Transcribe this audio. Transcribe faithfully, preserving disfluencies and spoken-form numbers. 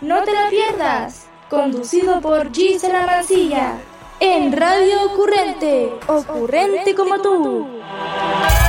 No te la pierdas. Conducido por Gisela Mancilla. En Radio Ocurrente. Ocurrente como tú.